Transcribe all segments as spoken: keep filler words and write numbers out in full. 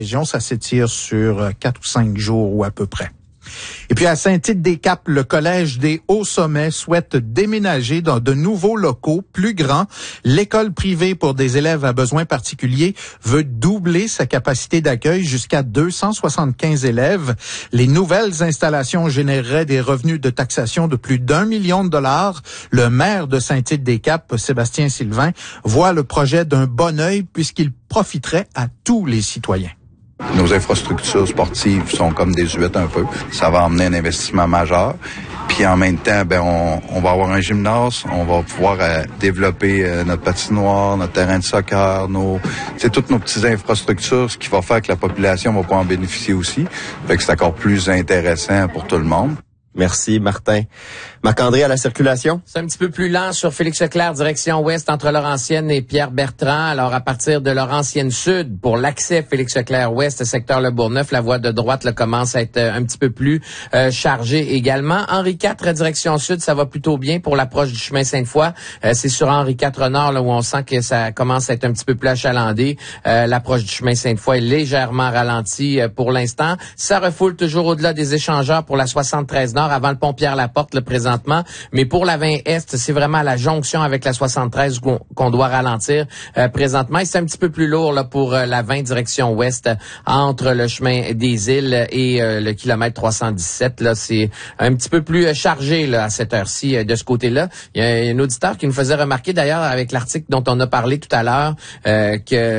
région, ça s'étire sur quatre ou cinq jours ou à peu près. Et puis à Saint-Tite-des-Caps, le Collège des Hauts-Sommets souhaite déménager dans de nouveaux locaux plus grands. L'école privée pour des élèves à besoins particuliers veut doubler sa capacité d'accueil jusqu'à deux cent soixante-quinze élèves. Les nouvelles installations généreraient des revenus de taxation de plus d'un million de dollars. Le maire de Saint-Tite-des-Caps, Sébastien Sylvain, voit le projet d'un bon œil puisqu'il profiterait à tous les citoyens. Nos infrastructures sportives sont comme désuètes un peu. Ça va emmener un investissement majeur. Puis en même temps, ben on, on va avoir un gymnase, on va pouvoir euh, développer euh, notre patinoire, notre terrain de soccer, nos, c'est toutes nos petites infrastructures, ce qui va faire que la population va pouvoir en bénéficier aussi. Fait que c'est encore plus intéressant pour tout le monde. Merci, Martin. Marc-André, à la circulation? C'est un petit peu plus lent sur Félix-Leclerc, direction ouest, entre Laurentienne et Pierre-Bertrand. Alors, à partir de Laurentienne Sud, pour l'accès Félix-Leclerc ouest, secteur Le Bourgneuf, la voie de droite là, commence à être un petit peu plus euh, chargée également. Henri quatre, direction sud, ça va plutôt bien pour l'approche du chemin Sainte-Foy. Euh, c'est sur Henri quatre Nord là, où on sent que ça commence à être un petit peu plus achalandé. Euh, l'approche du chemin Sainte-Foy est légèrement ralentie euh, pour l'instant. Ça refoule toujours au-delà des échangeurs pour la soixante-treize Nord, avant le pont Pierre-Laporte, le présentement. Mais pour la vingt Est, c'est vraiment à la jonction avec la soixante-treize qu'on, qu'on doit ralentir euh, présentement. Et c'est un petit peu plus lourd là pour euh, la vingt direction ouest, entre le chemin des Îles et euh, le kilomètre trois cent dix-sept. Là, c'est un petit peu plus chargé là à cette heure-ci euh, de ce côté-là. Il y a un auditeur qui nous faisait remarquer d'ailleurs avec l'article dont on a parlé tout à l'heure euh,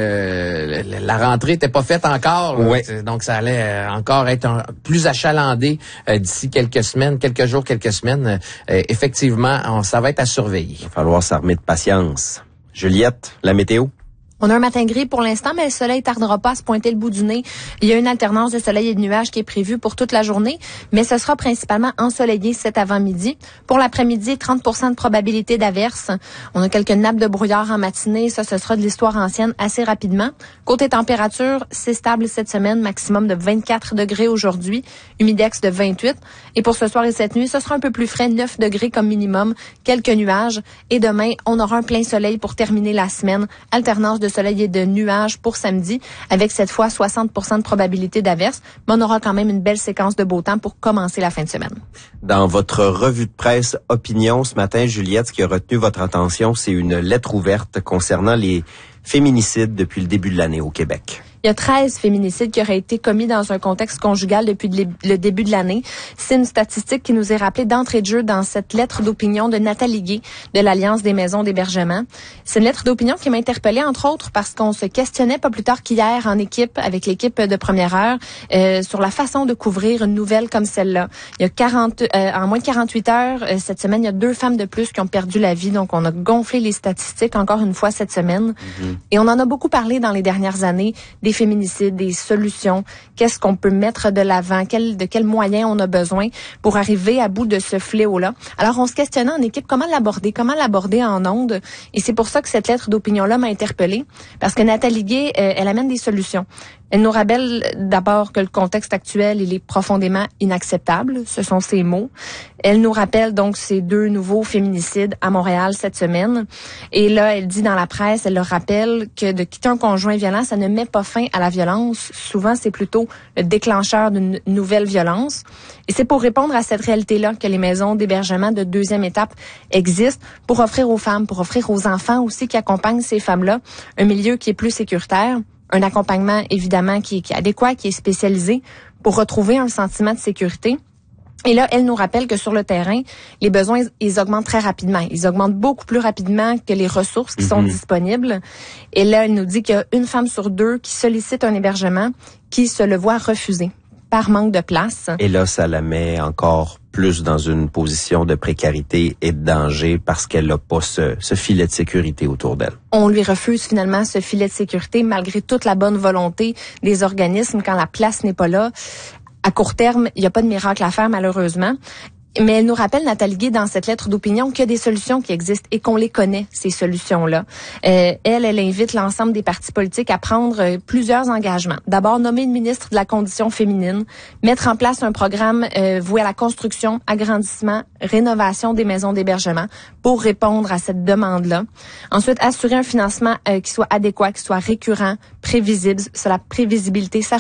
que la rentrée était pas faite encore. Là. Oui. Donc ça allait encore être un, plus achalandé euh, d'ici quelques semaines, quelques jours, quelques semaines. Euh, effectivement, on, ça va être à surveiller. Il va falloir s'armer de patience. Juliette, la météo? On a un matin gris pour l'instant, mais le soleil tardera pas à se pointer le bout du nez. Il y a une alternance de soleil et de nuages qui est prévue pour toute la journée, mais ce sera principalement ensoleillé cet avant-midi. Pour l'après-midi, trente pour cent de probabilité d'averse. On a quelques nappes de brouillard en matinée. Ça, ce sera de l'histoire ancienne assez rapidement. Côté température, c'est stable cette semaine, maximum de vingt-quatre degrés aujourd'hui, humidex de vingt-huit. Et pour ce soir et cette nuit, ce sera un peu plus frais, neuf degrés comme minimum, quelques nuages. Et demain, on aura un plein soleil pour terminer la semaine. Alternance de soleil et de nuages pour samedi, avec cette fois soixante pour cent de probabilité d'averse, mais on aura quand même une belle séquence de beau temps pour commencer la fin de semaine. Dans votre revue de presse Opinion ce matin, Juliette, ce qui a retenu votre attention, c'est une lettre ouverte concernant les féminicides depuis le début de l'année au Québec. Il y a treize féminicides qui auraient été commis dans un contexte conjugal depuis le début de l'année. C'est une statistique qui nous est rappelée d'entrée de jeu dans cette lettre d'opinion de Nathalie Gay de l'Alliance des maisons d'hébergement. C'est une lettre d'opinion qui m'a interpellée, entre autres, parce qu'on se questionnait pas plus tard qu'hier en équipe, avec l'équipe de Première Heure, euh, sur la façon de couvrir une nouvelle comme celle-là. Il y a quarante, euh, en moins de quarante-huit heures, euh, cette semaine, il y a deux femmes de plus qui ont perdu la vie. Donc, on a gonflé les statistiques encore une fois cette semaine. Mm-hmm. Et on en a beaucoup parlé dans les dernières années, des féminicides, des solutions, qu'est-ce qu'on peut mettre de l'avant, quel, de quels moyens on a besoin pour arriver à bout de ce fléau-là. Alors, on se questionnait en équipe comment l'aborder, comment l'aborder en ondes. Et c'est pour ça que cette lettre d'opinion-là m'a interpellée, parce que Nathalie Gay, euh, elle amène des solutions. Elle nous rappelle d'abord que le contexte actuel, il est profondément inacceptable. Ce sont ses mots. Elle nous rappelle donc ces deux nouveaux féminicides à Montréal cette semaine. Et là, elle dit dans la presse, elle leur rappelle que de quitter un conjoint violent, ça ne met pas fin à la violence. Souvent, c'est plutôt le déclencheur d'une nouvelle violence. Et c'est pour répondre à cette réalité-là que les maisons d'hébergement de deuxième étape existent, pour offrir aux femmes, pour offrir aux enfants aussi qui accompagnent ces femmes-là un milieu qui est plus sécuritaire. Un accompagnement, évidemment, qui est, qui est adéquat, qui est spécialisé pour retrouver un sentiment de sécurité. Et là, elle nous rappelle que sur le terrain, les besoins, ils augmentent très rapidement. Ils augmentent beaucoup plus rapidement que les ressources qui mm-hmm. sont disponibles. Et là, elle nous dit qu'il y a une femme sur deux qui sollicite un hébergement qui se le voit refuser par manque de place. Et là, ça la met encore plus dans une position de précarité et de danger parce qu'elle n'a pas ce, ce filet de sécurité autour d'elle. On lui refuse finalement ce filet de sécurité malgré toute la bonne volonté des organismes quand la place n'est pas là. À court terme, il n'y a pas de miracle à faire malheureusement. Mais elle nous rappelle, Nathalie Gay, dans cette lettre d'opinion, qu'il y a des solutions qui existent et qu'on les connaît, ces solutions-là. Euh, elle, elle invite l'ensemble des partis politiques à prendre euh, plusieurs engagements. D'abord, nommer une ministre de la condition féminine, mettre en place un programme euh, voué à la construction, agrandissement, rénovation des maisons d'hébergement pour répondre à cette demande-là. Ensuite, assurer un financement euh, qui soit adéquat, qui soit récurrent, prévisible. C'est la prévisibilité, ça